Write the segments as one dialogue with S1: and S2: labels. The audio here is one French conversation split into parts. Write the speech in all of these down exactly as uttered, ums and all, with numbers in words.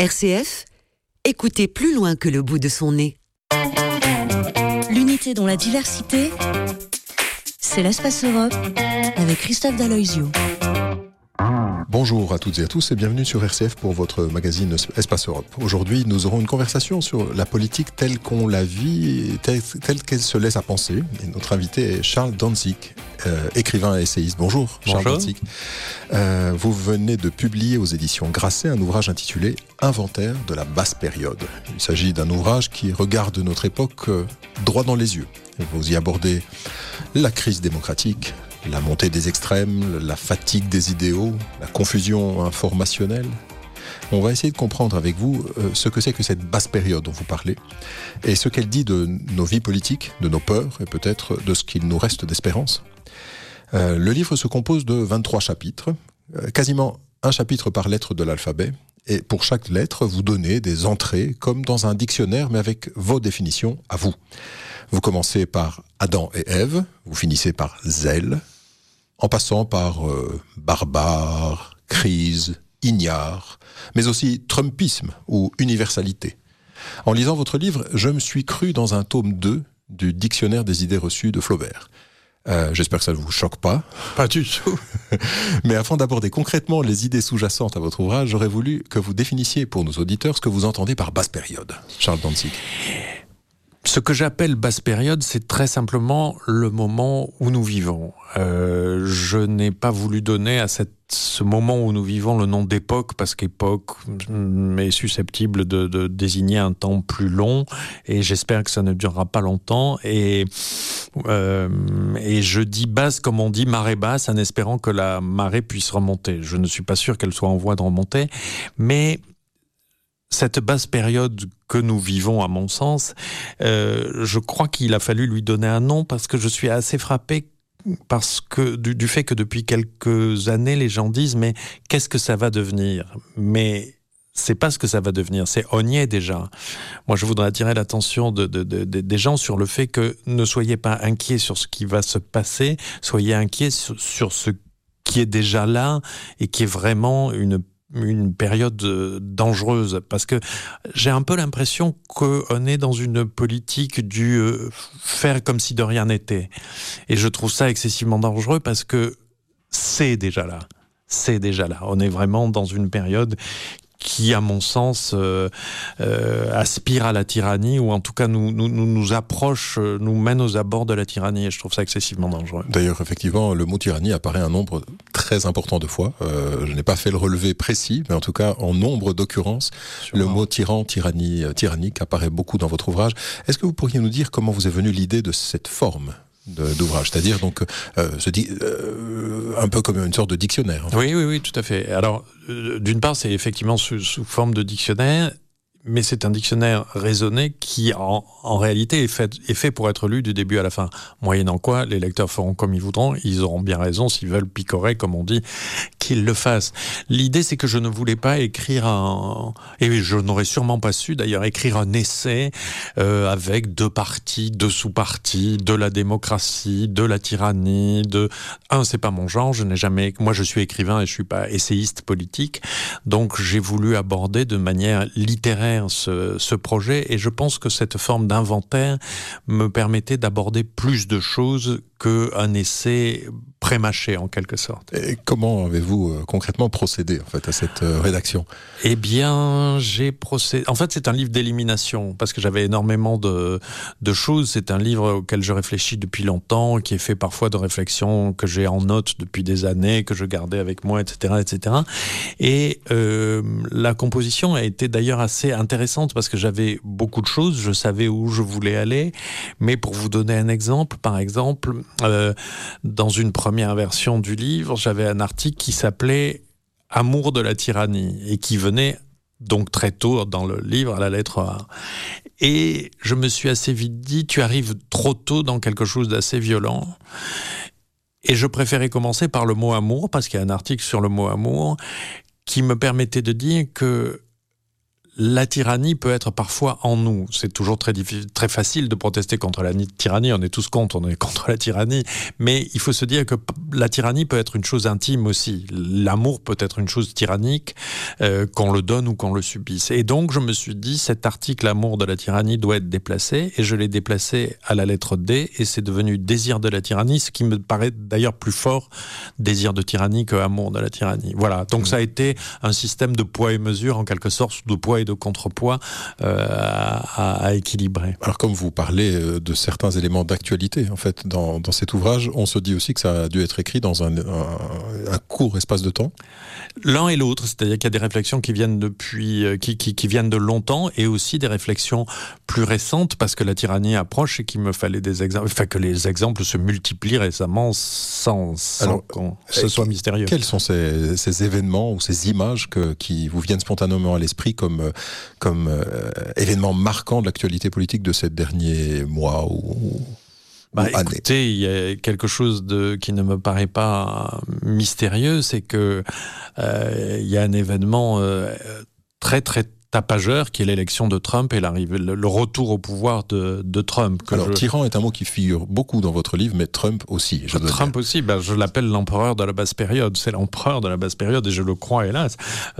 S1: R C F, écoutez plus loin que le bout de son nez.
S2: L'unité dans la diversité, c'est l'Espace Europe avec Christophe Daloisio.
S3: Bonjour à toutes et à tous et bienvenue sur R C F pour votre magazine Espace Europe. Aujourd'hui, nous aurons une conversation sur la politique telle qu'on la vit, telle, telle qu'elle se laisse à penser. Et notre invité est Charles Dantzig, euh, écrivain et essayiste. Bonjour, Charles
S4: Bonjour.
S3: Dantzig. Euh, vous venez de publier aux éditions Grasset un ouvrage intitulé « Inventaire de la basse période ». Il s'agit d'un ouvrage qui regarde notre époque euh, droit dans les yeux. Vous y abordez la crise démocratique, la montée des extrêmes, la fatigue des idéaux, la confusion informationnelle. On va essayer de comprendre avec vous euh, ce que c'est que cette basse période dont vous parlez et ce qu'elle dit de nos vies politiques, de nos peurs et peut-être de ce qu'il nous reste d'espérance. Euh, le livre se compose de vingt-trois chapitres, euh, quasiment un chapitre par lettre de l'alphabet. Et pour chaque lettre, vous donnez des entrées comme dans un dictionnaire, mais avec vos définitions à vous. Vous commencez par Adam et Ève, vous finissez par zèle, en passant par euh, barbare, crise, ignare, mais aussi trumpisme ou universalité. En lisant votre livre, je me suis cru dans un tome deux du Dictionnaire des idées reçues de Flaubert. Euh, j'espère que ça ne vous choque pas.
S4: Pas du tout.
S3: Mais avant d'aborder concrètement les idées sous-jacentes à votre ouvrage, j'aurais voulu que vous définissiez pour nos auditeurs ce que vous entendez par basse période. Charles Dantzig.
S4: Ce que j'appelle basse période, c'est très simplement le moment où nous vivons. Euh, je n'ai pas voulu donner à cette, ce moment où nous vivons le nom d'époque, parce qu'époque est susceptible de, de désigner un temps plus long, et j'espère que ça ne durera pas longtemps. Et, euh, et je dis basse comme on dit marée basse, en espérant que la marée puisse remonter. Je ne suis pas sûr qu'elle soit en voie de remonter, mais cette basse période que nous vivons, à mon sens, euh, je crois qu'il a fallu lui donner un nom parce que je suis assez frappé parce que, du, du fait que depuis quelques années, les gens disent « mais qu'est-ce que ça va devenir ?» Mais c'est pas ce que ça va devenir, c'est on y est déjà. Moi, je voudrais attirer l'attention de, de, de, de, des gens sur le fait que ne soyez pas inquiets sur ce qui va se passer, soyez inquiets sur, sur ce qui est déjà là et qui est vraiment une une période dangereuse, parce que j'ai un peu l'impression qu'on est dans une politique du euh, faire comme si de rien n'était. Et je trouve ça excessivement dangereux parce que c'est déjà là. C'est déjà là. On est vraiment dans une période qui, à mon sens, euh, euh, aspire à la tyrannie, ou en tout cas nous, nous, nous, nous approche, nous mène aux abords de la tyrannie, et je trouve ça excessivement dangereux.
S3: D'ailleurs, effectivement, le mot tyrannie apparaît un nombre très important de fois. Euh, je n'ai pas fait le relevé précis, mais en tout cas, en nombre d'occurrences, Sûrement. Le mot tyran, tyrannie, tyrannique apparaît beaucoup dans votre ouvrage. Est-ce que vous pourriez nous dire comment vous est venue l'idée de cette forme de, d'ouvrage, c'est-à-dire donc euh, se dit, euh, un peu comme une sorte de dictionnaire. En fait.
S4: Oui, oui, oui, tout à fait. Alors, euh, d'une part, c'est effectivement sous, sous forme de dictionnaire, mais c'est un dictionnaire raisonné qui, en, en réalité, est fait, est fait pour être lu du début à la fin. Moyennant quoi, les lecteurs feront comme ils voudront, ils auront bien raison, s'ils veulent picorer, comme on dit, qu'ils le fassent. L'idée, c'est que je ne voulais pas écrire un... Et je n'aurais sûrement pas su, d'ailleurs, écrire un essai euh, avec deux parties, deux sous-parties, de la démocratie, de la tyrannie, de... Un, c'est pas mon genre, je n'ai jamais... Moi, je suis écrivain et je suis pas essayiste politique, donc j'ai voulu aborder de manière littéraire Ce, ce projet, et je pense que cette forme d'inventaire me permettait d'aborder plus de choses qu'un essai pré-mâché en quelque sorte.
S3: Et comment avez-vous euh, concrètement procédé en fait à cette euh, rédaction ?
S4: Eh bien, j'ai procédé. En fait, c'est un livre d'élimination parce que j'avais énormément de de choses. C'est un livre auquel je réfléchis depuis longtemps, qui est fait parfois de réflexions que j'ai en note depuis des années, que je gardais avec moi, et cetera, et cetera. Et euh, la composition a été d'ailleurs assez intéressante parce que j'avais beaucoup de choses, je savais où je voulais aller. Mais pour vous donner un exemple, par exemple, euh, dans une première version du livre, j'avais un article qui s'appelait « Amour de la tyrannie » et qui venait donc très tôt dans le livre, à la lettre A. Et je me suis assez vite dit, tu arrives trop tôt dans quelque chose d'assez violent. Et je préférais commencer par le mot amour, parce qu'il y a un article sur le mot amour qui me permettait de dire que la tyrannie peut être parfois en nous. C'est toujours très difficile, très facile de protester contre la tyrannie. On est tous contre, on est contre la tyrannie. Mais il faut se dire que la tyrannie peut être une chose intime aussi. L'amour peut être une chose tyrannique, euh, qu'on le donne ou qu'on le subisse. Et donc, je me suis dit, cet article « Amour de la tyrannie » doit être déplacé. Et je l'ai déplacé à la lettre D. Et c'est devenu « Désir de la tyrannie », ce qui me paraît d'ailleurs plus fort, « Désir de tyrannie » que « Amour de la tyrannie ». Voilà. Donc, mmh. ça a été un système de poids et mesure, en quelque sorte, de poids et de contrepoids euh, à, à équilibrer.
S3: Alors comme vous parlez de certains éléments d'actualité en fait dans, dans cet ouvrage, on se dit aussi que ça a dû être écrit dans un, un, un court espace de temps.
S4: L'un et l'autre, c'est-à-dire qu'il y a des réflexions qui viennent depuis, qui, qui, qui viennent de longtemps et aussi des réflexions plus récentes parce que la tyrannie approche et qu'il me fallait des exemples, enfin que les exemples se multiplient récemment sans, sans Alors, qu'on ce soit mystérieux.
S3: Quels sont ces, ces événements ou ces images que, qui vous viennent spontanément à l'esprit comme comme euh, événement marquant de l'actualité politique de ces derniers mois ou,
S4: bah,
S3: ou années?
S4: Écoutez, il y a quelque chose de, qui ne me paraît pas mystérieux, c'est que euh, il y a un événement euh, très très tapageur qui est l'élection de Trump et l'arrivée, le, le retour au pouvoir de, de Trump. Que
S3: Alors,
S4: je...
S3: tyran est un mot qui figure beaucoup dans votre livre, mais Trump aussi. Je
S4: Trump
S3: dire.
S4: aussi, ben, je l'appelle l'empereur de la basse période. C'est l'empereur de la basse période et je le crois, hélas.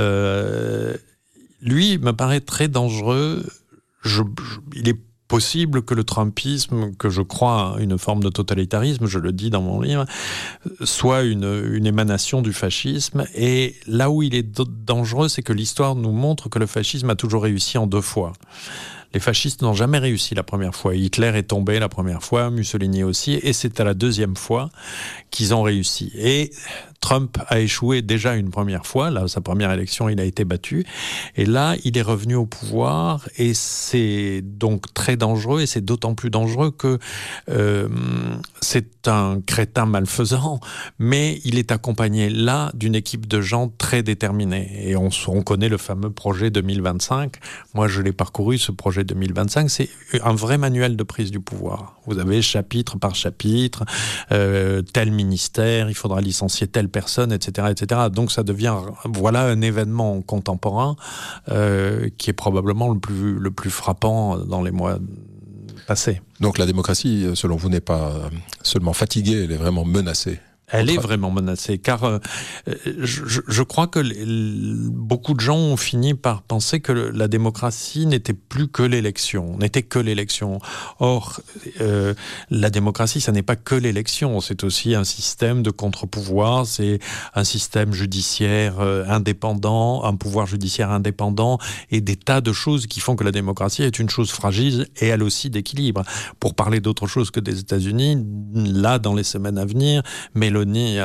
S4: Euh, Lui me paraît très dangereux. Je, je, il est possible que le Trumpisme, que je crois une forme de totalitarisme, je le dis dans mon livre, soit une, une émanation du fascisme. Et là où il est dangereux, c'est que l'histoire nous montre que le fascisme a toujours réussi en deux fois. Les fascistes n'ont jamais réussi la première fois. Hitler est tombé la première fois, Mussolini aussi, et c'est à la deuxième fois qu'ils ont réussi. Et Trump a échoué déjà une première fois. Là, sa première élection, il a été battu. Et là, il est revenu au pouvoir. Et c'est donc très dangereux. Et c'est d'autant plus dangereux que euh, c'est un crétin malfaisant. Mais il est accompagné là d'une équipe de gens très déterminés. Et on, on connaît le fameux projet deux mille vingt-cinq. Moi, je l'ai parcouru, ce projet deux mille vingt-cinq. C'est un vrai manuel de prise du pouvoir. Vous avez chapitre par chapitre, euh, tel ministère, il faudra licencier telle personne, et cetera, et cetera. Donc ça devient, voilà, un événement contemporain euh, qui est probablement le plus, le plus frappant dans les mois passés.
S3: Donc la démocratie, selon vous, n'est pas seulement fatiguée, elle est vraiment menacée.
S4: Elle est vraiment menacée, car euh, je, je crois que les, beaucoup de gens ont fini par penser que le, la démocratie n'était plus que l'élection, n'était que l'élection. Or, euh, la démocratie, ça n'est pas que l'élection, c'est aussi un système de contre-pouvoir, c'est un système judiciaire euh, indépendant, un pouvoir judiciaire indépendant, et des tas de choses qui font que la démocratie est une chose fragile et elle aussi d'équilibre. Pour parler d'autre chose que des États-Unis, là, dans les semaines à venir, mais le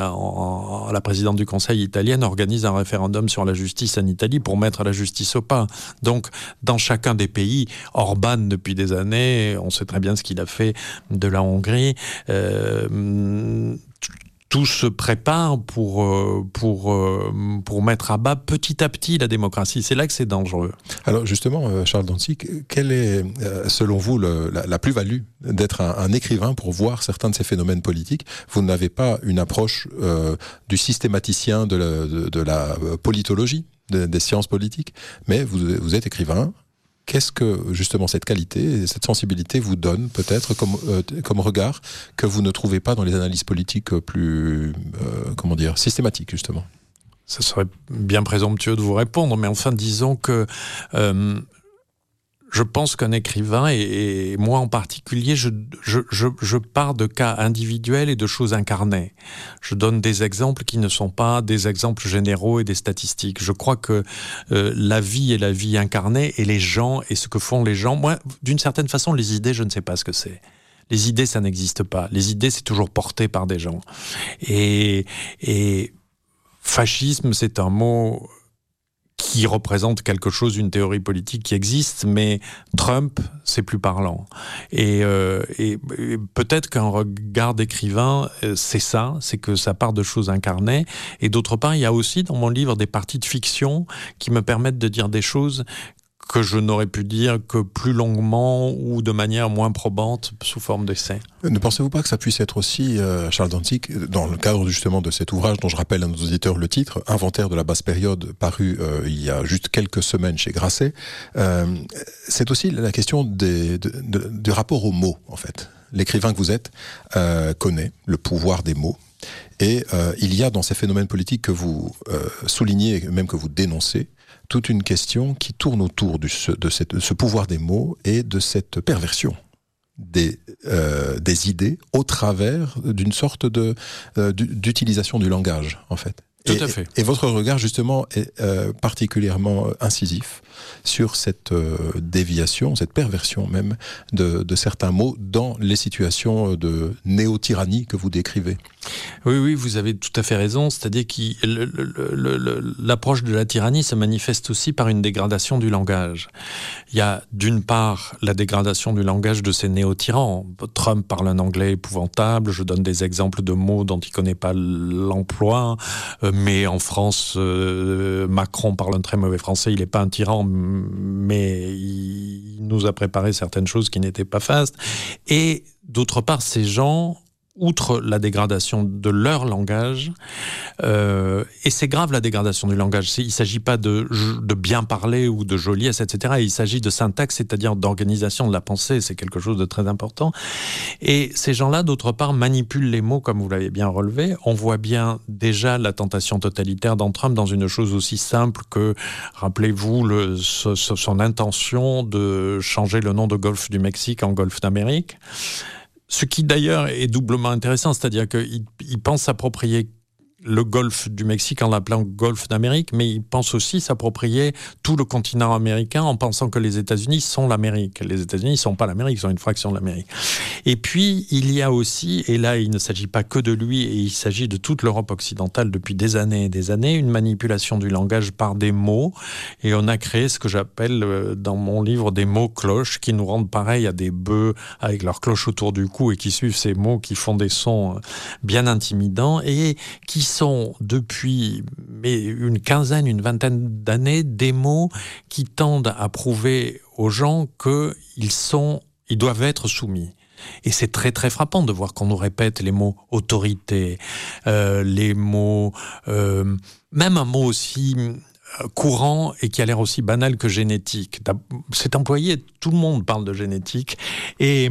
S4: la présidente du Conseil italienne, organise un référendum sur la justice en Italie pour mettre la justice au pas. Donc, dans chacun des pays, Orban, depuis des années, on sait très bien ce qu'il a fait de la Hongrie, euh, tout se prépare pour, pour, pour mettre à bas petit à petit la démocratie. C'est là que c'est dangereux.
S3: Alors justement, Charles Dantzig, quelle est, selon vous, le, la, la plus-value d'être un, un écrivain pour voir certains de ces phénomènes politiques? Vous n'avez pas une approche euh, du systématicien de la, de, de la politologie, de, des sciences politiques, mais vous, vous êtes écrivain. Qu'est-ce que, justement, cette qualité, cette sensibilité vous donne, peut-être, comme, euh, comme regard, que vous ne trouvez pas dans les analyses politiques plus, euh, comment dire, systématiques, justement?
S4: Ça serait bien présomptueux de vous répondre, mais enfin, disons que euh, je pense qu'un écrivain, et, et moi en particulier, je, je, je, je pars de cas individuels et de choses incarnées. Je donne des exemples qui ne sont pas des exemples généraux et des statistiques. Je crois que euh, la vie est la vie incarnée, et les gens et ce que font les gens. Moi, d'une certaine façon, les idées, je ne sais pas ce que c'est. Les idées, ça n'existe pas. Les idées, c'est toujours porté par des gens. Et, et fascisme, c'est un mot qui représente quelque chose, une théorie politique qui existe, mais Trump, c'est plus parlant. Et, euh, et, et peut-être qu'un regard d'écrivain, c'est ça, c'est que ça part de choses incarnées. Et d'autre part, il y a aussi dans mon livre des parties de fiction qui me permettent de dire des choses que je n'aurais pu dire que plus longuement ou de manière moins probante sous forme d'essai.
S3: Ne pensez-vous pas que ça puisse être aussi, euh, Charles Dantzig, dans le cadre justement de cet ouvrage dont je rappelle à nos auditeurs le titre, Inventaire de la basse période, paru euh, il y a juste quelques semaines chez Grasset, euh, c'est aussi la question des, de, de, du rapport aux mots, en fait. L'écrivain que vous êtes euh, connaît le pouvoir des mots. Et euh, il y a dans ces phénomènes politiques que vous euh, soulignez, et même que vous dénoncez, toute une question qui tourne autour du, de, cette, de ce pouvoir des mots et de cette perversion des, euh, des idées au travers d'une sorte de, euh, d'utilisation du langage, en fait.
S4: Tout
S3: et,
S4: à fait.
S3: Et votre regard, justement, est euh, particulièrement incisif sur cette euh, déviation, cette perversion même de, de certains mots dans les situations de néo-tyrannie que vous décrivez.
S4: Oui, oui, vous avez tout à fait raison. C'est-à-dire que l'approche de la tyrannie se manifeste aussi par une dégradation du langage. Il y a d'une part la dégradation du langage de ces néo-tyrans. Trump parle un anglais épouvantable, je donne des exemples de mots dont il ne connaît pas l'emploi, mais en France, euh, Macron parle un très mauvais français, il n'est pas un tyran, mais il nous a préparé certaines choses qui n'étaient pas fastes. Et d'autre part, ces gens, outre la dégradation de leur langage, euh, et c'est grave la dégradation du langage, il ne s'agit pas de, de bien parler ou de joliesse, et cetera. Il s'agit de syntaxe, c'est-à-dire d'organisation de la pensée, c'est quelque chose de très important. Et ces gens-là, d'autre part, manipulent les mots, comme vous l'avez bien relevé. On voit bien déjà la tentation totalitaire dans Trump dans une chose aussi simple que, rappelez-vous, le, ce, son intention de changer le nom de Golfe du Mexique en Golfe d'Amérique. Ce qui d'ailleurs est doublement intéressant, c'est-à-dire qu'il il pense s'approprier le golfe du Mexique en l'appelant golfe d'Amérique, mais il pense aussi s'approprier tout le continent américain en pensant que les États-Unis sont l'Amérique. Les États-Unis ne sont pas l'Amérique, ils sont une fraction de l'Amérique. Et puis, il y a aussi, et là il ne s'agit pas que de lui, et il s'agit de toute l'Europe occidentale depuis des années et des années, une manipulation du langage par des mots, et on a créé ce que j'appelle dans mon livre des mots-cloches, qui nous rendent pareil à des bœufs avec leurs cloches autour du cou et qui suivent ces mots qui font des sons bien intimidants, et qui sont depuis mais une quinzaine, une vingtaine d'années des mots qui tendent à prouver aux gens qu'ils sont, ils doivent être soumis. Et c'est très très frappant de voir qu'on nous répète les mots autorité, euh, les mots, euh, même un mot aussi courant et qui a l'air aussi banal que génétique. C'est employé, tout le monde parle de génétique, et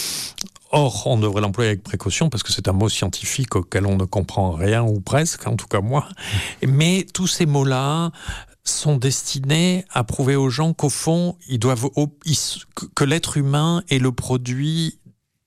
S4: or, on devrait l'employer avec précaution parce que c'est un mot scientifique auquel on ne comprend rien, ou presque, en tout cas moi. Mais tous ces mots-là sont destinés à prouver aux gens qu'au fond, ils doivent, que l'être humain est le produit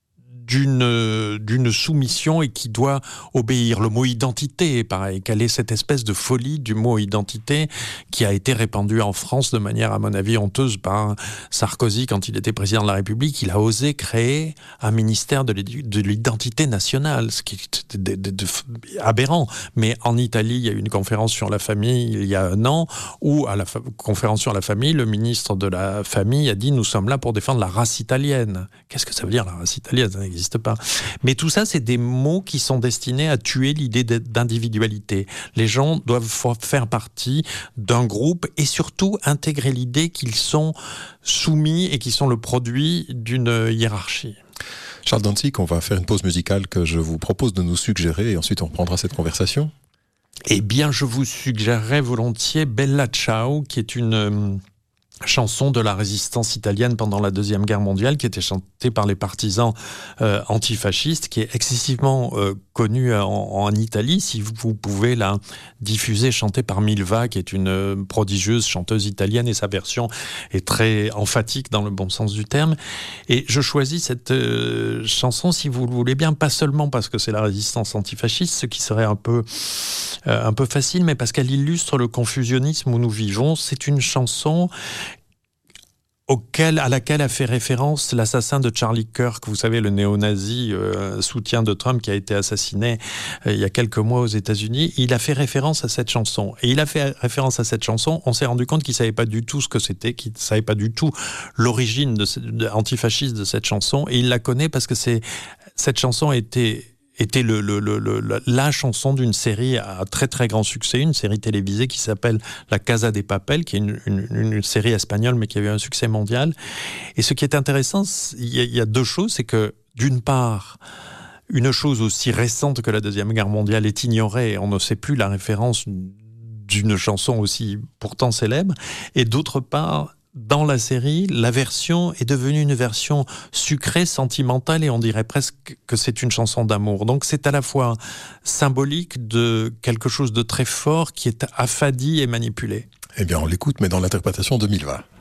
S4: d'une, d'une soumission et qui doit obéir. Le mot identité est pareil. Quelle est cette espèce de folie du mot identité qui a été répandue en France de manière, à mon avis, honteuse par Sarkozy quand il était président de la République. Il a osé créer un ministère de l'identité nationale, ce qui est de, de, de, de, aberrant. Mais en Italie, il y a eu une conférence sur la famille il y a un an où, à la fa- conférence sur la famille, le ministre de la Famille a dit « Nous sommes là pour défendre la race italienne ». Qu'est-ce que ça veut dire, la race italienne ? Ça n'existe pas. Mais tout ça, c'est des mots qui sont destinés à tuer l'idée d'individualité. Les gens doivent faire partie d'un groupe et surtout intégrer l'idée qu'ils sont soumis et qu'ils sont le produit d'une hiérarchie.
S3: Charles Dantzig, on va faire une pause musicale que je vous propose de nous suggérer et ensuite on reprendra cette conversation.
S4: Eh bien, je vous suggérerais volontiers Bella Ciao, qui est une euh, chanson de la résistance italienne pendant la Deuxième Guerre mondiale, qui était chantée par les partisans euh, antifascistes, qui est excessivement euh, connue en, en Italie. Si vous, vous pouvez la diffuser, chantée par Milva, qui est une euh, prodigieuse chanteuse italienne, et sa version est très emphatique dans le bon sens du terme. Et je choisis cette euh, chanson, si vous le voulez bien, pas seulement parce que c'est la résistance antifasciste, ce qui serait un peu, euh, un peu facile, mais parce qu'elle illustre le confusionnisme où nous vivons. C'est une chanson Auquel, à laquelle a fait référence l'assassin de Charlie Kirk, vous savez, le néo-nazi euh, soutien de Trump qui a été assassiné euh, il y a quelques mois aux États-Unis. Il a fait référence à cette chanson. Et il a fait référence à cette chanson, on s'est rendu compte qu'il ne savait pas du tout ce que c'était, qu'il ne savait pas du tout l'origine de, de, antifasciste de cette chanson. Et il la connaît parce que c'est, cette chanson a été était le, le, le, le, la chanson d'une série à très très grand succès, une série télévisée qui s'appelle La Casa de Papel, qui est une, une, une série espagnole mais qui avait un succès mondial. Et ce qui est intéressant, il y, y a deux choses, c'est que d'une part, une chose aussi récente que la Deuxième Guerre mondiale est ignorée, on ne sait plus la référence d'une chanson aussi pourtant célèbre, et d'autre part, dans la série, la version est devenue une version sucrée, sentimentale, et on dirait presque que c'est une chanson d'amour. Donc c'est à la fois symbolique de quelque chose de très fort qui est affadi et manipulé.
S3: Eh bien, on l'écoute, mais dans l'interprétation deux mille vingt.